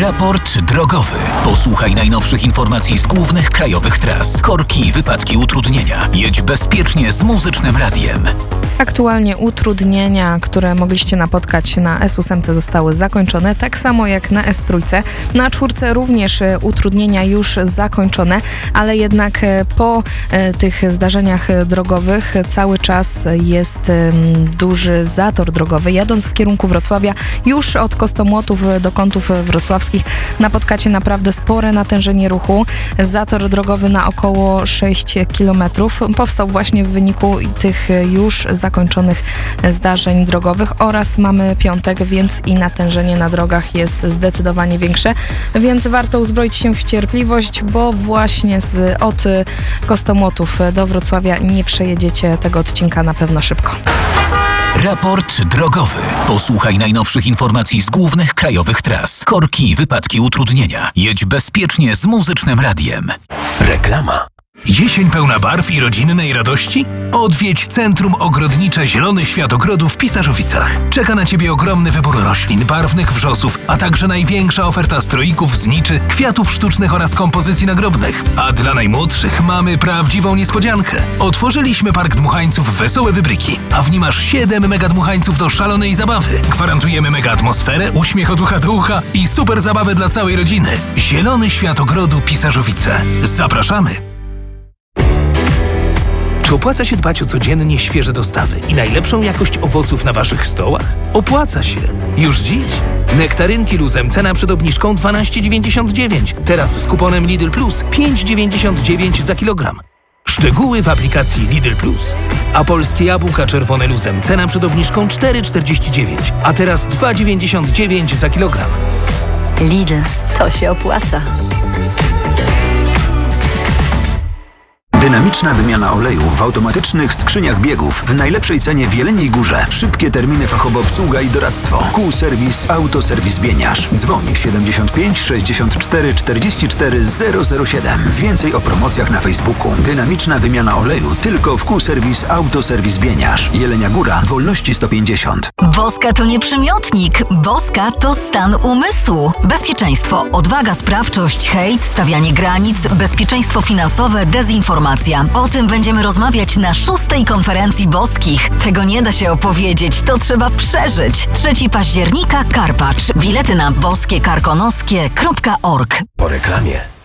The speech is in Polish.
Raport drogowy. Posłuchaj najnowszych informacji z głównych krajowych tras. Korki, wypadki, utrudnienia. Jedź bezpiecznie z Muzycznym Radiem. Aktualnie utrudnienia, które mogliście napotkać na S8 zostały zakończone, tak samo jak na S3. Na czwórce również utrudnienia już zakończone, ale jednak po tych zdarzeniach drogowych cały czas jest duży zator drogowy. Jadąc w kierunku Wrocławia, już od Kostomłotów do Kątów Wrocławskich napotkacie naprawdę spore natężenie ruchu. Zator drogowy na około 6 km powstał właśnie w wyniku tych już zakończonych zdarzeń drogowych oraz mamy piątek, więc i natężenie na drogach jest zdecydowanie większe, więc warto uzbroić się w cierpliwość, bo właśnie od Kostomłotów do Wrocławia nie przejedziecie tego odcinka na pewno szybko. Raport drogowy. Posłuchaj najnowszych informacji z głównych krajowych tras. Korki, wypadki, utrudnienia. Jedź bezpiecznie z Muzycznym Radiem. Reklama. Jesień pełna barw i rodzinnej radości? Odwiedź Centrum Ogrodnicze Zielony Świat Ogrodu w Pisarzowicach. Czeka na Ciebie ogromny wybór roślin, barwnych wrzosów, a także największa oferta stroików, zniczy, kwiatów sztucznych oraz kompozycji nagrobnych. A dla najmłodszych mamy prawdziwą niespodziankę. Otworzyliśmy Park Dmuchańców Wesołe Wybryki, a w nim aż 7 mega dmuchańców do szalonej zabawy. Gwarantujemy mega atmosferę, uśmiech od ucha do ucha i super zabawę dla całej rodziny. Zielony Świat Ogrodu Pisarzowice. Zapraszamy! Czy opłaca się dbać o codziennie świeże dostawy i najlepszą jakość owoców na Waszych stołach? Opłaca się. Już dziś. Nektarynki luzem cena przed obniżką 12,99. Teraz z kuponem Lidl Plus 5,99 za kilogram. Szczegóły w aplikacji Lidl Plus. A polskie jabłka czerwone luzem cena przed obniżką 4,49, a teraz 2,99 za kilogram. Lidl, to się opłaca. Dynamiczna wymiana oleju w automatycznych skrzyniach biegów w najlepszej cenie w Jeleniej Górze. Szybkie terminy, fachowa obsługa i doradztwo. Q-Serwis, Autoserwis Bieniarz. Dzwoń 75 64 44 007. Więcej o promocjach na Facebooku. Dynamiczna wymiana oleju tylko w Q-Serwis, Autoserwis Bieniarz. Jelenia Góra, Wolności 150. Boska to nie przymiotnik. Boska to stan umysłu. Bezpieczeństwo, odwaga, sprawczość, hejt, stawianie granic, bezpieczeństwo finansowe, dezinformacja. O tym będziemy rozmawiać na 6. konferencji boskich. Tego nie da się opowiedzieć, to trzeba przeżyć. 3 października Karpacz. Bilety na boskiekarkonoskie.org. Po reklamie.